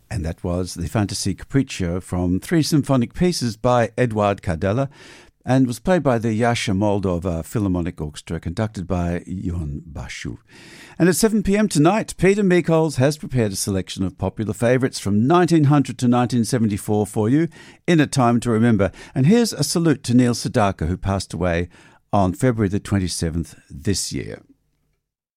And that was the Fantasy Capriccio from 3 symphonic pieces by Eduard Kardella and was played by the Jascha Moldova Philharmonic Orchestra, conducted by Ion Bashu. And at 7 p.m. tonight, Peter Meekhols has prepared a selection of popular favourites from 1900 to 1974 for you in A Time to Remember. And here's a salute to Neil Sedaka, who passed away on February the 27th this year.